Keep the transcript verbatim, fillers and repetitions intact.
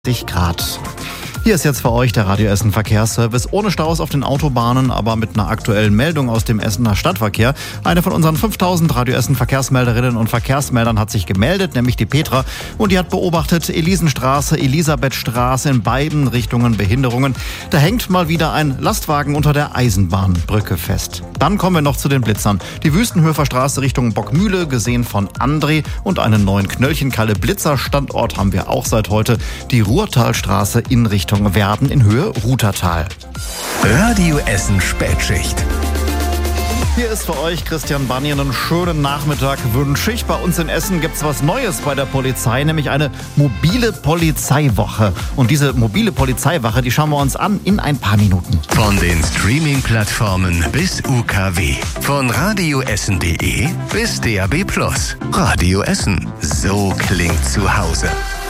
Grad. Hier ist jetzt für euch der Radio Essen Verkehrsservice. Ohne Staus auf den Autobahnen, aber mit einer aktuellen Meldung aus dem Essener Stadtverkehr. Eine von unseren fünftausend Radio Essen Verkehrsmelderinnen und Verkehrsmeldern hat sich gemeldet, nämlich die Petra. Und die hat beobachtet, Elisenstraße, Elisabethstraße, in beiden Richtungen Behinderungen. Da hängt mal wieder ein Lastwagen unter der Eisenbahnbrücke fest. Dann kommen wir noch zu den Blitzern. Die Wüstenhöfer Straße Richtung Bockmühle, gesehen von André, und einen neuen Knöllchenkalle Blitzerstandort haben wir auch seit heute. Die Ruhrtalstraße in Richtung Werden in Höhe Rutertal. Radio Essen Spätschicht. Hier ist für euch Christian Banni. Einen schönen Nachmittag wünsche ich. Bei uns in Essen gibt es was Neues bei der Polizei, nämlich eine mobile Polizeiwoche. Und diese mobile Polizeiwache, die schauen wir uns an in ein paar Minuten. Von den Streaming-Plattformen bis U K W. Von radioessen punkt de bis D A B plus. Radio Essen. So klingt zu Hause.